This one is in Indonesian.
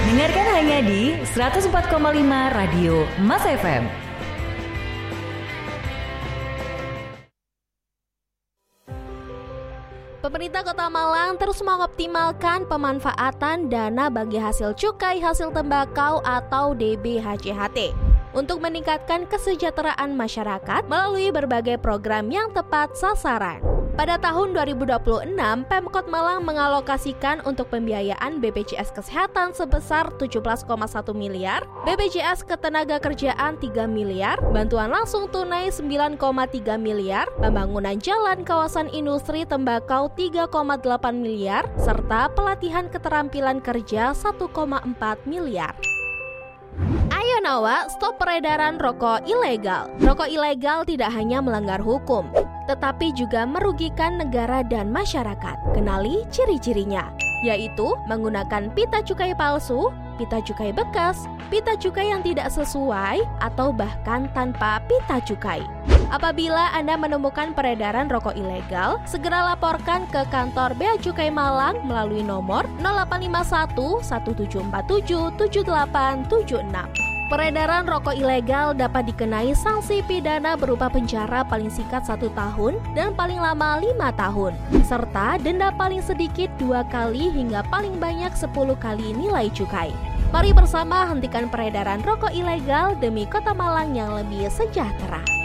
Dengarkan hanya di 104,5 Radio Mas FM. Pemerintah Kota Malang terus mengoptimalkan pemanfaatan dana bagi hasil cukai hasil tembakau atau DBHCHT untuk meningkatkan kesejahteraan masyarakat melalui berbagai program yang tepat sasaran. Pada tahun 2026, Pemkot Malang mengalokasikan untuk pembiayaan BPJS Kesehatan sebesar 17,1 miliar, BPJS Ketenagakerjaan 3 miliar, bantuan langsung tunai 9,3 miliar, pembangunan jalan kawasan industri tembakau 3,8 miliar, serta pelatihan keterampilan kerja 1,4 miliar. Ayo Nawa, stop peredaran rokok ilegal. Rokok ilegal tidak hanya melanggar hukum, tetapi juga merugikan negara dan masyarakat. Kenali ciri-cirinya, yaitu menggunakan pita cukai palsu, pita cukai bekas, pita cukai yang tidak sesuai, atau bahkan tanpa pita cukai. Apabila Anda menemukan peredaran rokok ilegal, segera laporkan ke kantor Bea Cukai Malang melalui nomor 0851 1747 7876. Peredaran rokok ilegal dapat dikenai sanksi pidana berupa penjara paling singkat 1 tahun dan paling lama 5 tahun, serta denda paling sedikit 2 kali hingga paling banyak 10 kali nilai cukai. Mari bersama hentikan peredaran rokok ilegal demi Kota Malang yang lebih sejahtera.